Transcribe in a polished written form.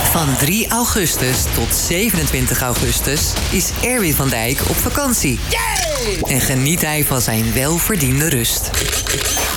Van 3 augustus tot 27 augustus is Erwin van Dijk op vakantie. En geniet hij van zijn welverdiende rust.